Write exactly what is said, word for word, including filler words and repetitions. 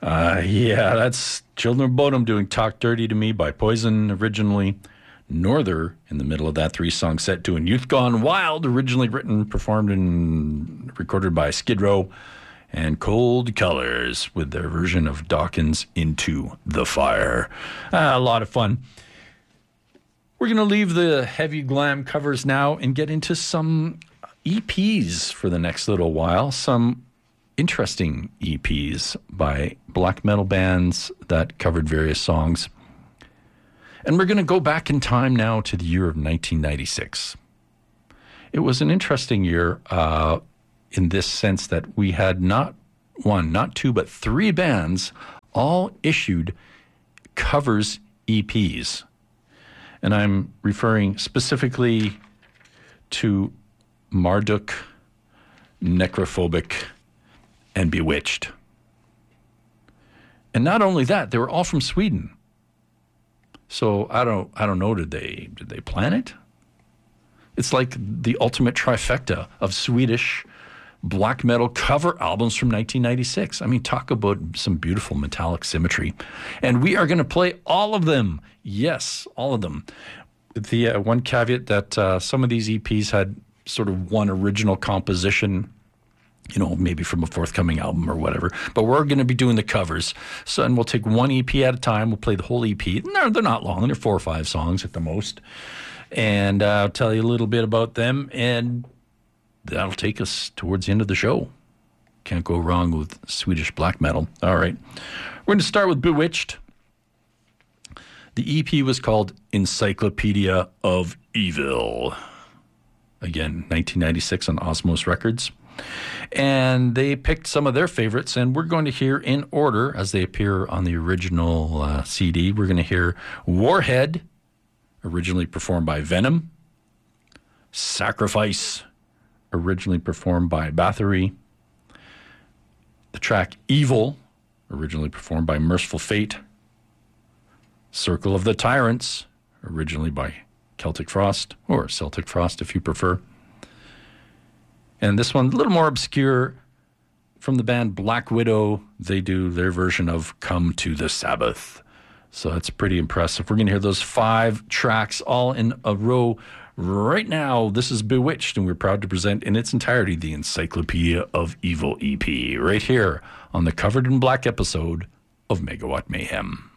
Uh, yeah, that's Children of Bodom doing Talk Dirty to Me by Poison originally. Norther in the middle of that three-song set doing Youth Gone Wild, originally written, performed, and recorded by Skid Row. And Cold Colors with their version of Dawkins Into the Fire. Uh, a lot of fun. We're going to leave the heavy glam covers now and get into some E Ps for the next little while. Some interesting E Ps by black metal bands that covered various songs. And we're going to go back in time now to the year of nineteen ninety-six. It was an interesting year uh, in this sense that we had not one, not two, but three bands all issued covers E Ps. And I'm referring specifically to Marduk, Necrophobic, and Bewitched. And not only that, they were all from Sweden. So I don't I don't know, did they did they plan it? It's like the ultimate trifecta of Swedish black metal cover albums from nineteen ninety-six. I mean, talk about some beautiful metallic symmetry. And we are going to play all of them. Yes, all of them. With the uh, one caveat that uh, some of these E Ps had sort of one original composition, you know, maybe from a forthcoming album or whatever. But we're going to be doing the covers. So, and we'll take one E P at a time. We'll play the whole E P. They're, they're not long. They're four or five songs at the most. And uh, I'll tell you a little bit about them. And that'll take us towards the end of the show. Can't go wrong with Swedish black metal. All right. We're going to start with Bewitched. The E P was called Encyclopedia of Evil. Again, nineteen ninety-six on Osmos Records. And they picked some of their favorites, and we're going to hear in order as they appear on the original uh, C D. We're going to hear Warhead, originally performed by Venom. Sacrifice, originally performed by Bathory. The track Evil, originally performed by Merciful Fate. Circle of the Tyrants, originally by Celtic Frost, or Celtic Frost if you prefer. And this one, a little more obscure, from the band Black Widow. They do their version of Come to the Sabbath. So that's pretty impressive. We're going to hear those five tracks all in a row right now. This is Bewitched, and we're proud to present in its entirety the Encyclopedia of Evil E P right here on the Covered in Black episode of Megawatt Mayhem.